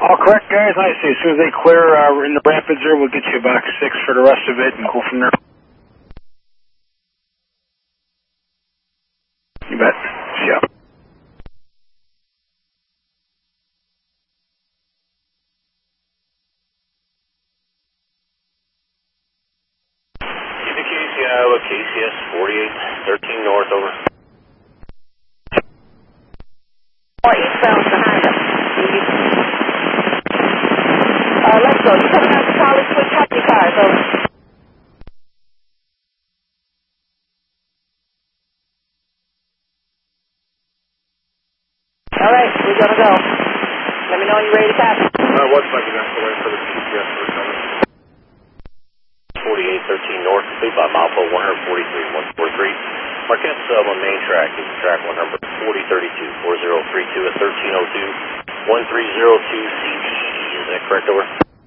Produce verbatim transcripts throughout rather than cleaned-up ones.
All correct, guys. I see. As soon as they clear uh, in the rapids there, we'll get you a box six for the rest of it and go from there. You bet. See ya. Casey, Iowa, K C S forty-eight thirteen north, over. More eastbound behind us. Uh, let's go. You coming out to College Switch? How many cars? Over. All right, we're going to go. Let me know when you're ready to copy. Uh, what's my credential wait for the G P S for coming? forty-eight thirteen north, complete by Malpo one forty-three one forty-three. Marquette sub on main track is track one number forty thirty-two forty thirty-two at thirteen oh two one three oh two C D. Is that correct, over?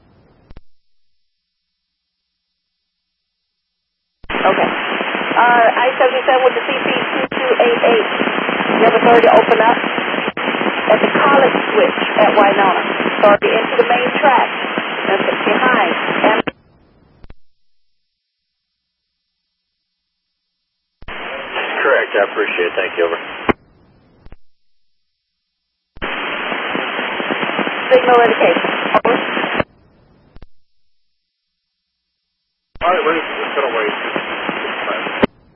Okay. Uh, I seventy-seven with the C P two two eight eight. You have authority to open up at the College Switch at Winona. Authority into the main track. That's behind. And correct, I appreciate it. Thank you, over. signal indication.